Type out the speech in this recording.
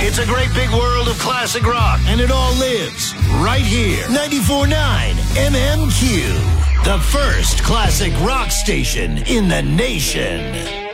It's a great big world of classic rock, and it all lives right here. 94.9 MMQ, the first classic rock station in the nation.